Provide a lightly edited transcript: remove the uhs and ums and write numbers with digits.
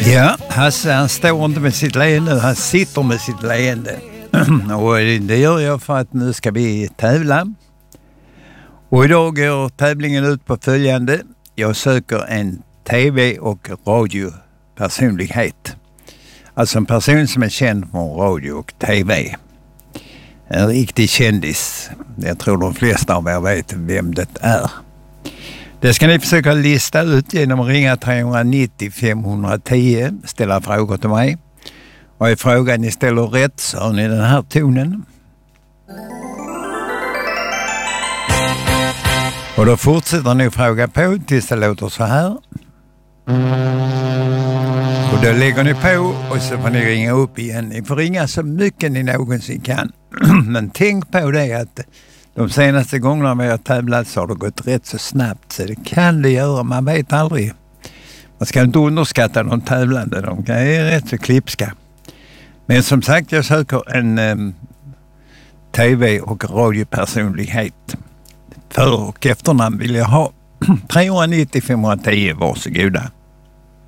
Ja, Hasse han står inte med sitt leende, han sitter med sitt leende. Och det gör jag för att nu ska vi tävla. Och idag går tävlingen ut på följande. Jag söker en tv- och radiopersonlighet. Alltså en person som är känd från radio och tv. En riktig kändis. Jag tror de flesta av er vet vem det är. Det ska ni försöka lista ut genom att ringa 390 510, ställa frågor till mig. Och i frågan ni ställer rätt så har ni den här tonen. Och då fortsätter ni fråga på tills det låter så här. Och då lägger ni på och så får ni ringa upp igen. Ni får ringa så mycket ni någonsin kan. Men tänk på det att de senaste gångerna vi har tävlat så har det gått rätt så snabbt. Så det kan det göra, man vet aldrig. Man ska inte underskatta de tävlande, de är rätt så klipska. Men som sagt, jag söker en tv- och radiopersonlighet. För- och efternamn vill jag ha. 390 510, varsågoda.